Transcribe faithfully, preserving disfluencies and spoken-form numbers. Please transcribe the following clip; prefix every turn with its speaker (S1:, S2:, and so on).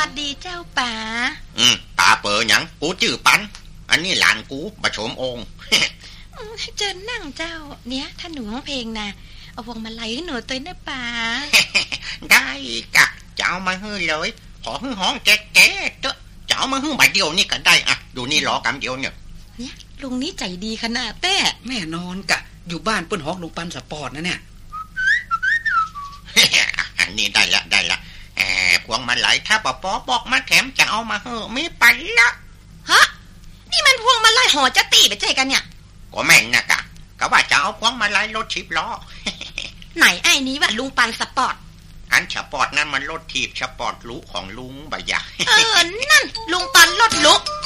S1: วัสดีเจ้าป๋า
S2: อืมป๋าเป๋อหยังกูชื่อปันอันนี้หลานกูประโฉมองค์
S1: เจิญนั่งเจ้าเนี้ยถ้าหนูร้องเพลงนะเอาพวงมาลัยให้หนูตัวนะป๋า
S2: ได้กะจะเอามาฮื้อเลยขอฮื้อห้องแก่ๆเจ้าจะเอามาฮื้อใบเดียวนี่ก็ได้อ่ะดูนี่ล้อกำเดียวเนี่ย
S1: เนี่ยลุงนี่ใจดีขนาดแต้
S3: แม่นอนกะอยู่บ้านเปิ้นฮอกลุงปันสปอร์ตนะเนี่ย
S2: อันนี้ได้ละได้ละแอบพวงมาลัยถ้าปอปอบอกมาแถมจะเอามาฮื้อไม่ไปละ
S1: ฮะนี่มันพวงมาลัยห่อจะตีไปใจกันเนี่ย
S2: ก็แม่นนะกะก็ว่าจะเอาพวงมาลัยรถสิบล้อ
S1: ไหนไอ้นี้ว่าลุงปันสปอร์ต
S2: อันสปอร์ตนั่นมันรถถีบสปอร์ตลุของลุงบะยะ
S1: เออนั่นลุงปันรถลุ